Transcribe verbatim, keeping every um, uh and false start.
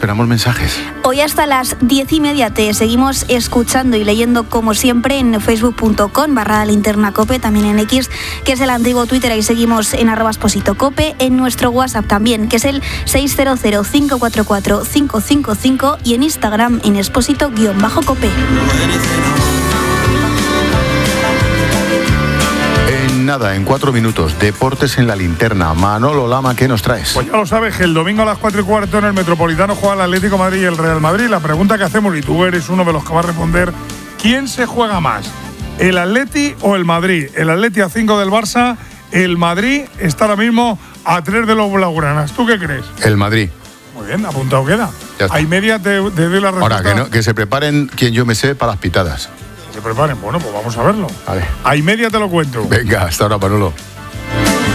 esperamos mensajes. Hoy hasta las diez y media te seguimos escuchando y leyendo como siempre en facebook punto com barra linterna cope, también en X, que es el antiguo Twitter, ahí seguimos en arroba Expósito Cope, en nuestro WhatsApp también, que es el seis cero cero, cinco cuatro cuatro, cinco cinco cinco, y en Instagram en Expósito-Cope. En nada, en cuatro minutos, deportes en la linterna. Manolo Lama, ¿qué nos traes? Pues ya lo sabes, que el domingo a las cuatro y cuarto en el Metropolitano juega el Atlético de Madrid y el Real Madrid. La pregunta que hacemos, y tú eres uno de los que va a responder, ¿quién se juega más? ¿El Atleti o el Madrid? El Atleti a cinco del Barça, el Madrid está ahora mismo a tres de los blaugranas. ¿Tú qué crees? El Madrid. Muy bien, apuntado queda. Hay media, te, te doy la respuesta. Ahora, que, no, que se preparen quien yo me sé para las pitadas. Se preparen, bueno, pues vamos a verlo. Vale. Hay media te lo cuento. Venga, hasta ahora, Manolo.